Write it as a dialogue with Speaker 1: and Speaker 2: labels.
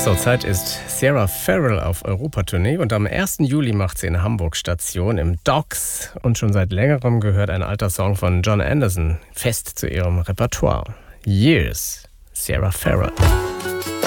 Speaker 1: Zurzeit ist Sarah Farrell auf Europatournee und am 1. Juli macht sie in Hamburg Station im Docks. Und schon seit längerem gehört ein alter Song von John Anderson fest zu ihrem Repertoire. Years, Sarah Farrell.